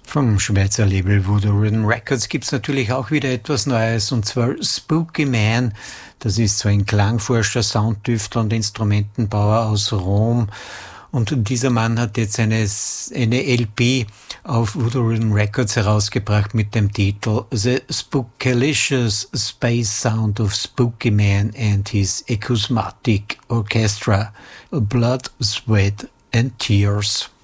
Vom Schweizer Label Voodoo Rhythm Records gibt's natürlich auch wieder etwas Neues, und zwar Spooky Man. Das ist so ein Klangforscher, Soundtüftler und Instrumentenbauer aus Rom. Und dieser Mann hat jetzt eine LP auf Voodoo Rhythm Records herausgebracht mit dem Titel The Spookalicious Space Sound of Spooky Man and His Acousmatic Orchestra, Blood, Sweat and Tears.